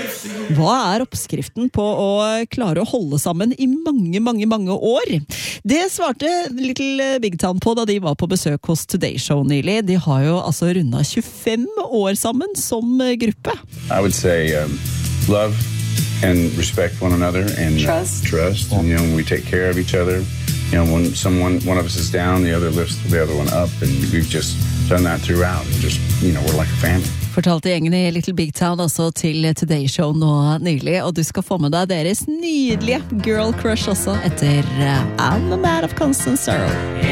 Hva oppskriften på å klare å holde sammen i mange år? Det svarte Little Big Town på da de var på besøk hos Today Show nylig. De har jo altså rundet 25 år sammen som gruppe. I would say love and respect one another and trust. And, you know, we take care of each other. You know, when one of us is down, the other lifts the other one up, and we've just done that throughout. And just, you know, we're like a family. Fortalte gjengen i Little Big Town også til Today Show nå nylig, og du skal få med deg deres nydelige girl crush også etter I'm a Man of Constant Sorrow.